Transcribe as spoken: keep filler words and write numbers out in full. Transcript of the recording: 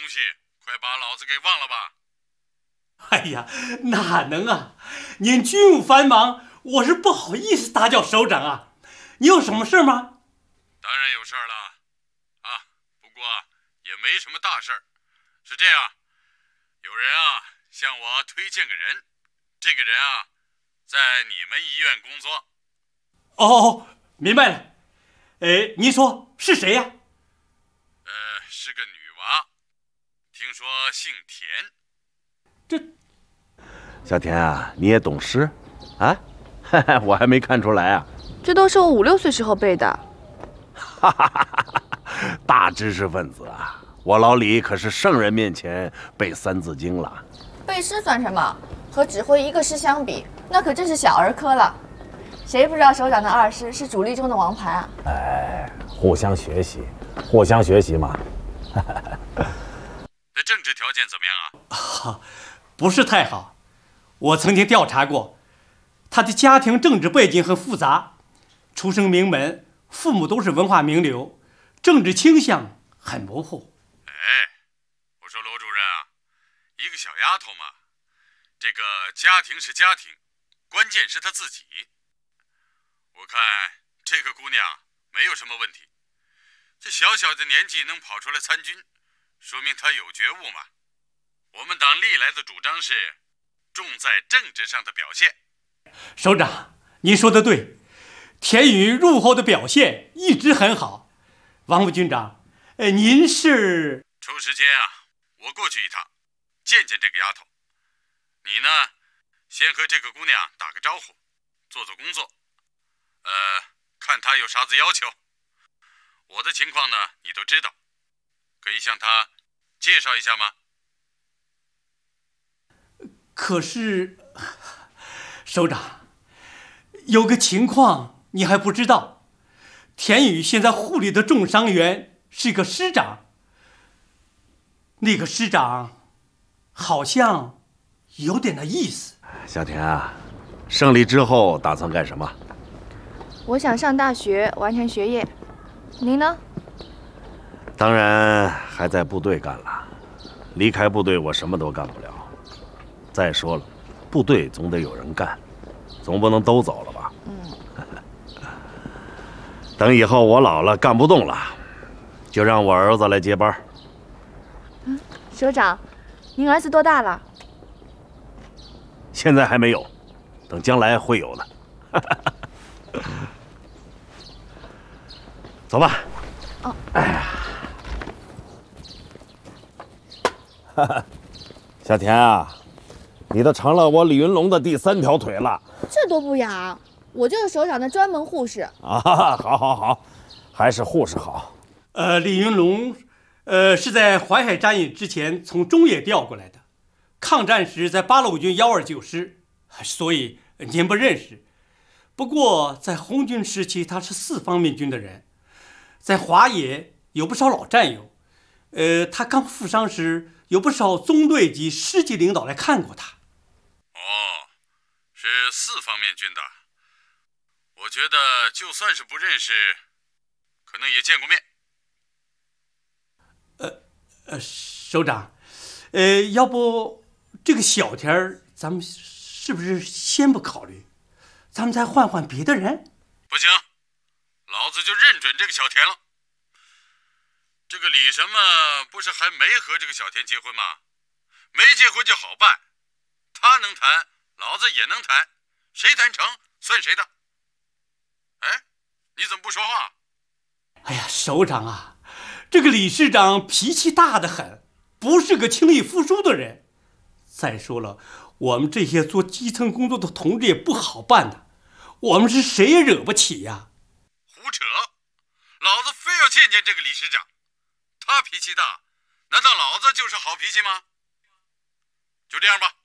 西，快把老子给忘了吧！ 哎呀，哪能啊！您军务繁忙，我是不好意思打搅首长啊。你有什么事吗？ 当然有事儿了，啊，不过也没什么大事儿。是这样，有人啊向我推荐个人，这个人啊在你们医院工作。 哦，明白了。哎，您说是谁呀？ 呃，是个女娃，听说姓田。 这， 小田啊，你也懂诗啊？我还没看出来啊。 这都是我五六岁时候背的。 哈哈哈哈！大知识分子啊，我老李可是圣人面前背三字经了。 背诗算什么？和只会一个诗相比，那可真是小儿科了。谁不知道首长的二诗是主力中的王牌啊？ 哎，互相学习，互相学习嘛。 这政治条件怎么样啊？啊，不是太好。我曾经调查过，他的家庭政治背景很复杂，出生名门，父母都是文化名流，政治倾向很模糊。 哎，我说罗主任啊，一个小丫头嘛，这个家庭是家庭，关键是她自己。我看这个姑娘没有什么问题，这小小的年纪能跑出来参军，说明她有觉悟嘛。我们党历来的主张是重在政治上的表现。 首长，您说的对，田宇入后的表现一直很好。王副军长，呃，您是抽时间啊，我过去一趟，见见这个丫头。你呢，先和这个姑娘打个招呼，做做工作。呃，看她有啥子要求。我的情况呢，你都知道，可以向她介绍一下吗？ 可是，首长，有个情况你还不知道，田宇现在护理的重伤员是个师长，那个师长好像有点那意思。 小田啊，胜利之后打算干什么？ 我想上大学完成学业，您呢？ 当然还在部队干了，离开部队我什么都干不了。再说了，部队总得有人干，总不能都走了吧？嗯。等以后我老了干不动了，就让我儿子来接班。 嗯，首长，您儿子多大了？ 现在还没有，等将来会有的。走吧。 哦。 哎呀，哈哈，小田啊，你都成了我李云龙的第三条腿了。 这多不雅！我就是首长的专门护士。 啊，好好好，还是护士好。 呃，李云龙，呃，是在淮海战役之前从中野调过来的，抗战时在八路军幺二九师，所以您不认识。不过在红军时期，他是四方面军的人，在华野有不少老战友。呃，他刚负伤时，有不少中队及师级领导来看过他。 哦，是四方面军的。我觉得就算是不认识，可能也见过面。 呃呃，首长，呃，要不这个小田咱们是不是先不考虑？咱们再换换别的人？ 不行，老子就认准这个小田了。这个李什么不是还没和这个小田结婚吗？没结婚就好办，他能谈，老子也能谈，谁谈成算谁的。哎，你怎么不说话？ 哎呀，首长啊，这个李师长脾气大得很，不是个轻易服输的人。再说了，我们这些做基层工作的同志也不好办的，我们是谁也惹不起呀。 胡扯！老子非要见见这个李师长，他脾气大，难道老子就是好脾气吗？就这样吧，